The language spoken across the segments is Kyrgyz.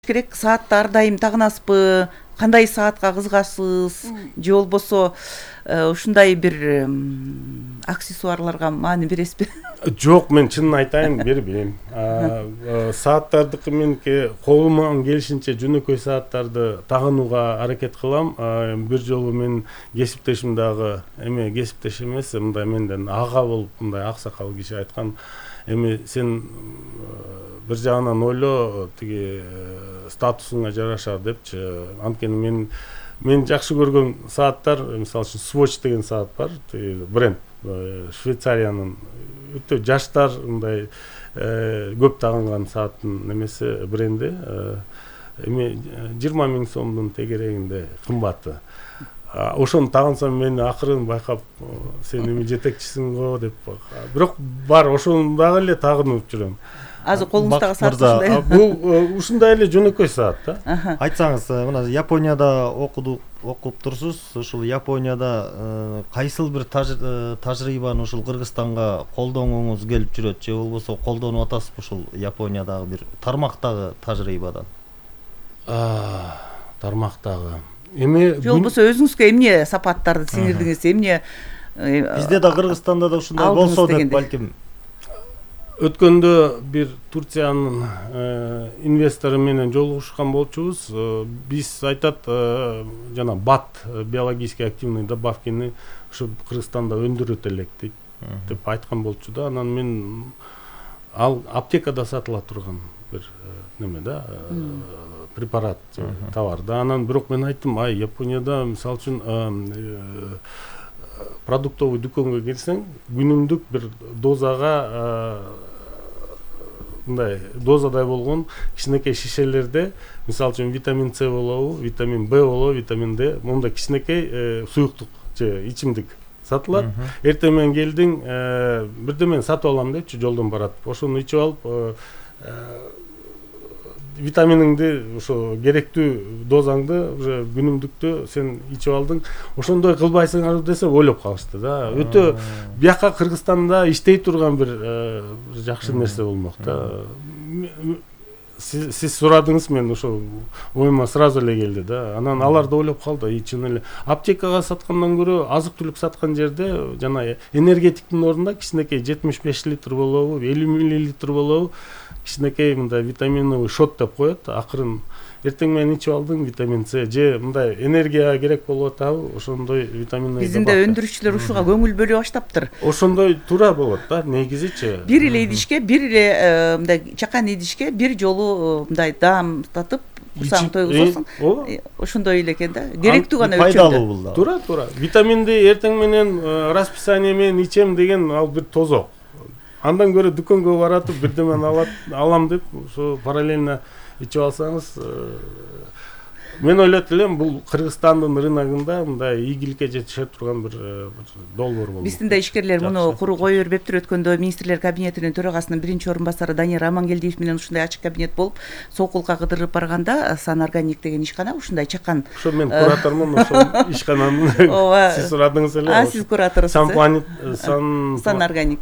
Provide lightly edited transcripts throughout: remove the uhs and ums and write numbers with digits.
керек. Саатты ар дайым тагынасызбы? Кандай саатка кызыгасыз? Же болбосо ушундай бир аксессуарларга маани бересизби? Жок, мен чынын айтайын, бербейм. Сааттардыкы меники колуман келишинче жөнөкөй сааттарды тагынууга аракет кылам. Бир жолу мен кесиптешим дагы, кесиптеш эмес, мындай менден ага болуп, мындай аксакал киши айткан, сен бир жагынан ойло, тиги статусуңа жараша депчи. Анткени мен жакшы көргөн сааттар, мисалы үчүн Swatch деген саат бар, бренд, Швейцариянын өтө жаштар мындай көп тагынган сааттын немеси бренди. 20 000 сомдун тегерегинде кымбаты. Ошону тагынсам мени акырын байкап, сен жетекчисиң го деп. Бирок бар, ошону дагы эле тагынып жүрөм. Азыр колуңуздагы саат ушундай. Бул ушундай эле жөнөкөй саат да. Айтсаңыз, мына Японияда окуп турсуз, ушул Японияда кайсыл бир тажрыйбаны ушул Кыргызстанга колдонгуңуз келип жүрөт, же болбосо колдонуп атасызбы ушул Япониядагы бир тармактагы тажрыйбадан? Тармактагы. Же болбосо өзүңүзгө эмне сапаттарды сиңирдиңиз, эмне бизде да Кыргызстанда да ушундай болсо деп балким. Өткөндө бир Турциянын инвестору менен жолугушкан болчубуз. Биз айтат, жана БАТ, биологически активный добавкини ушу Кыргызстанда өндүрөт элек деп айткан болчу да. Анан мен ал аптекада сатыла турган бир неме да, препарат, товар да. Анан бирок мен айттым, Японияда мисалы үчүн продуктовый дүкөнгө кирсең, күнүмдүк бир дозага мындай дозадай болгон кичинекей шишелерде, мисалы үчүн витамин С болобу, витамин Б болобу, витамин Д, мондай кичинекей суюктук же ичимдик сатылат. Эртең менен келдиң, бирдемен сатып алам депчи, жолдон барат. Ошону ичип алып, витаминиңди, ошо керектүү дозаңды уже күнүмдүктө сен ичип алдың. Ошондой кылбайсыңар десе ойлоп калышты да. Өтө бияка Кыргызстанда иштей турган бир жакшы нерсе болмок да. Сиз сурадыңыз, мен ошо оюма сразу эле келди да. Анан алар да ойлоп калды, чын эле аптекага саткандан көрө азык-түлүк саткан жерде жана энергетиктин ордунда кичинекей 75 литр болобу, 50 мл болобу, кичинекей мындай витаминовый шот деп коет. Акырын эртең менен ичип алдың, витамин С же мындай энергия керек болуп атабы, ошондой витаминовый. Биздин да өндүрүүчүлөр ушуга көңүл бөлө баштаптыр. Ошондой туура болот да, негизичи. Бир эле идишке, бир эле мындай чакан идишке бир жолу мындай даам татып, курсаң тойгузосуң. Ошондой эле экен да. Керектүү гана өлчөмдө. Пайдалуу бул да. Туура. Витаминди эртең менен расписание менен ичем деген ал бир тозок. Андан көрө дүкөнгө баратып бирдемен алам деп, ошо параллельно ичип алсаңыз, мен ойлойт элем, бул Кыргызстандын рыногунда мындай ийгиликке жетише турган бир долбоор болот. Биздин да ишкерлер муну куру кое бербептир. Өткөндө министрлер кабинетинин төрагасынын биринчи орун басары Данияр Амангелдиев менен ушундай ачык кабинет болуп, Сокулга кыдырып барганда, Сан Органик деген ишкана, ушундай чакан. Ошо мен куратормун, ошо ишкананын. Сиз сурадыңыз эле. Сиз кураторсуз. Сан Органик.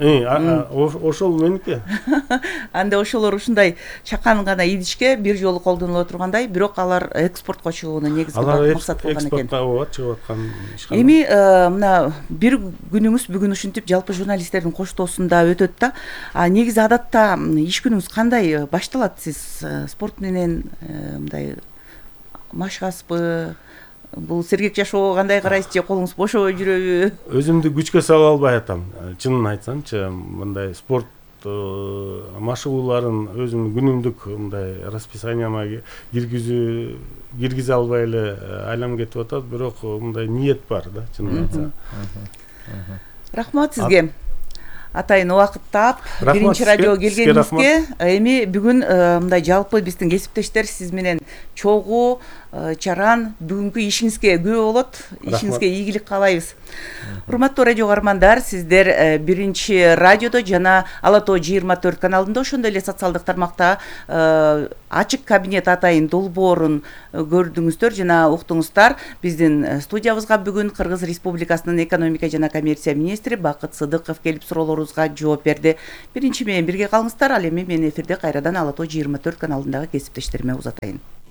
Ошол меники. Анда ошолор ушундай чакан гана идишке бир жолу колдонуло тургандай, бирок алар экспортко чыгууну негизги максат кылган экен. Экспортко чыгып аткан ишкана. Эми мына бир күнүңүз бүгүн ушинтип жалпы журналисттердин коштоосунда өтөт да. Негизи адатта иш күнүңүз кандай башталат? Сиз спорт менен мындай машыгасызбы? Бул сергек жашоого кандай карайсыз, же колуңуз бошобой жүрөбү? Өзүмдү күчкө сала албай атам. Чынын айтсамчы, мындай спорт машыгууларын өзүмдүн күнүмдүк мындай расписанияма киргизе албай эле айлам кетип атат, бирок мындай ниет бар да, чынын айтсам. Рахмат сизге. Атайын убакыт таап, биринчи радиого келгениңизге. Эми бүгүн мындай жалпы биздин кесиптештер сиз менен чогуу, чаран бүгүнкү ишиңизге күбө болот. Ишиңизге ийгилик каалайбыз. Урматтуу радио каармандар, сиздер биринчи радиодо жана Ала Тоо 24 каналында, ошондой эле социалдык тармакта ачык кабинет атайын долбоорун көрдүңүздөр жана уктуңуздар. Биздин студиябызга бүгүн Кыргыз Республикасынын экономика жана коммерция министри Бакыт Сыдыков келип суроолору суроолорубузга жооп берди. Биринчи менен бирге калыңыздар. Ал эми мен эфирде кайрадан Ала Тоо 24 каналындагы кесиптештериме узатайын.